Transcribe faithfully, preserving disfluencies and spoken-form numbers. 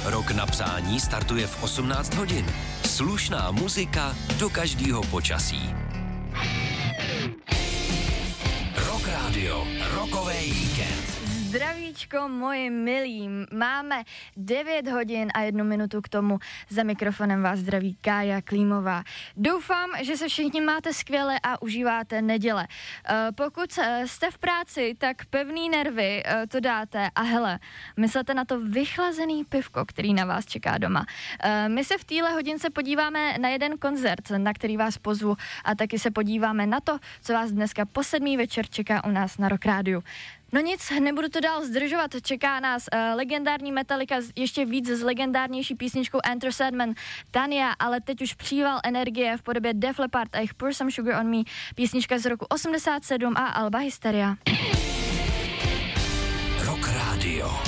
Rok na přání startuje v osmnáct hodin. Slušná muzika do každého počasí. Rock Radio, rokový víkend. Zdravíčko, moji milí, máme devět hodin a jednu minutu k tomu. Za mikrofonem vás zdraví Kája Klímová. Doufám, že se všichni máte skvěle a užíváte neděle. E, pokud jste v práci, tak pevný nervy e, to dáte a hele, myslete na to vychlazený pivko, který na vás čeká doma. E, my se v téhle hodince podíváme na jeden koncert, na který vás pozvu a taky se podíváme na to, co vás dneska po sedmý večer čeká u nás na Rock Rádiu. No nic, nebudu to dál zdržovat, čeká nás uh, legendární Metallica, ještě víc s legendárnější písničkou Enter Sandman, Tanya, ale teď už příval energie v podobě Def Leppard a jejich Pour Some Sugar on Me, písnička z roku osmdesát sedm a alba Hysteria.